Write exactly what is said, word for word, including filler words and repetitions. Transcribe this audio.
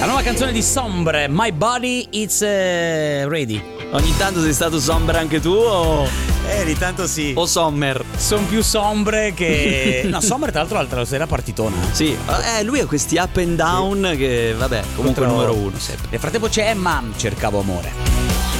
La nuova canzone di Sombre, My Body It's eh, Ready. Ogni tanto sei stato sombre anche tu o, Eh, di tanto sì. o sommer? Sono più sombre che... No, Sombre tra l'altro l'altra sera partitona. Sì, eh, lui ha questi up and down che vabbè, comunque Contro- numero uno sempre. Nel frattempo c'è Emma, Cercavo Amore.